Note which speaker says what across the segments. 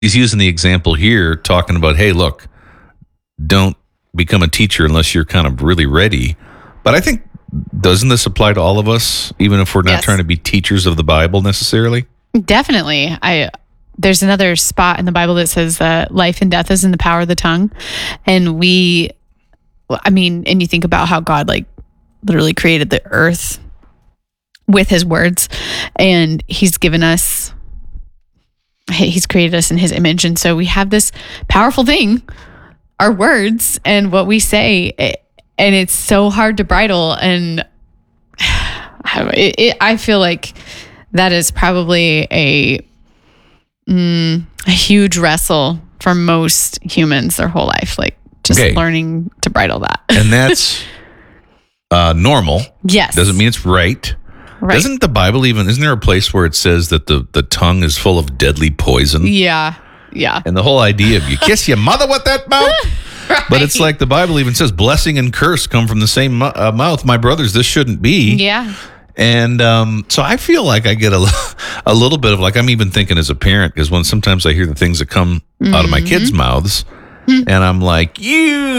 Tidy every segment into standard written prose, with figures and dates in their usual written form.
Speaker 1: he's using the example here, talking about, hey, look, don't become a teacher unless you're kind of really ready. But I think, doesn't this apply to all of us, even if we're not trying to be teachers of the Bible necessarily?
Speaker 2: Definitely. There's another spot in the Bible that says that life and death is in the power of the tongue. And and you think about how God literally created the earth with his words, and he's created us in his image. And so we have this powerful thing, our words and what we say, and it's so hard to bridle. And I feel like that is probably a huge wrestle for most humans their whole life, learning to bridle that.
Speaker 1: And that's normal.
Speaker 2: Yes.
Speaker 1: Doesn't mean it's right.
Speaker 2: Right.
Speaker 1: Isn't the Bible isn't there a place where it says that the tongue is full of deadly poison?
Speaker 2: Yeah. Yeah.
Speaker 1: And the whole idea of you kiss your mother with that mouth? Right. But it's like the Bible even says blessing and curse come from the same mouth. My brothers, this shouldn't be.
Speaker 2: Yeah.
Speaker 1: And so I feel like I get a little bit of I'm even thinking as a parent, because when sometimes I hear the things that come out of my kids' mouths, and I'm like, wait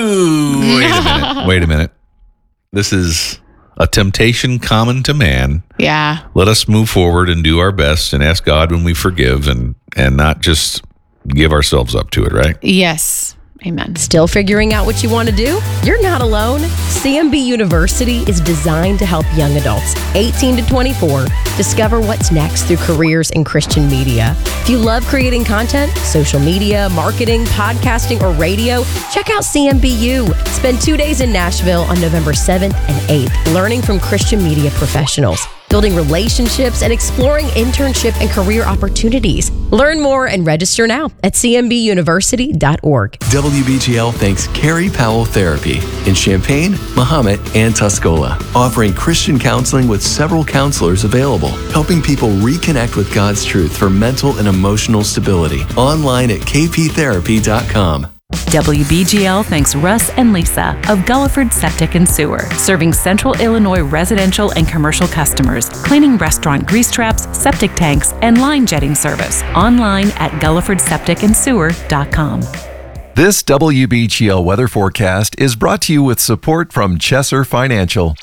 Speaker 1: a minute. This is a temptation common to man.
Speaker 2: Yeah.
Speaker 1: Let us move forward and do our best and ask God when we forgive and not just give ourselves up to it, right?
Speaker 2: Yes. Amen.
Speaker 3: Still figuring out what you want to do? You're not alone. CMB University is designed to help young adults 18 to 24 discover what's next through careers in Christian media. If you love creating content, social media, marketing, podcasting, or radio, check out CMBU. Spend 2 days in Nashville on November 7th and 8th, learning from Christian media professionals, building relationships, and exploring internship and career opportunities. Learn more and register now at cmbuniversity.org.
Speaker 4: WBGL thanks Carrie Powell Therapy in Champaign, Mahomet, and Tuscola, offering Christian counseling with several counselors available, helping people reconnect with God's truth for mental and emotional stability. Online at kptherapy.com.
Speaker 5: WBGL thanks Russ and Lisa of Gulliford Septic and Sewer, serving Central Illinois residential and commercial customers, cleaning restaurant grease traps, septic tanks, and line jetting service. Online at gullifordsepticandsewer.com.
Speaker 6: This WBGL weather forecast is brought to you with support from Chesser Financial.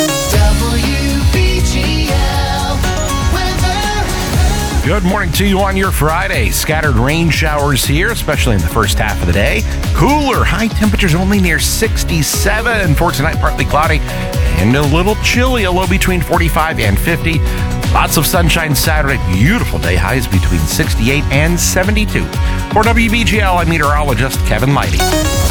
Speaker 7: Good morning to you on your Friday. Scattered rain showers here, especially in the first half of the day. Cooler, high temperatures only near 67 for tonight, partly cloudy and a little chilly, a low between 45 and 50. Lots of sunshine Saturday, beautiful day, highs between 68 and 72. For WBGL, I'm meteorologist Kevin Leidy.